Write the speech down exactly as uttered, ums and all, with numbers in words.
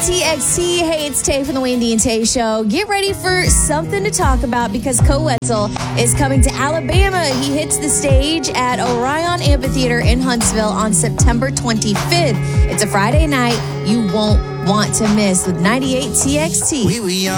T X T. Hey, it's Tay from the Wendy and Tay Show. Get ready for something to talk about because Co Wetzel is coming to Alabama. He hits the stage at Orion Amphitheater in Huntsville on September twenty-fifth. It's a Friday night you won't want to miss with ninety-eight T X T. We were young.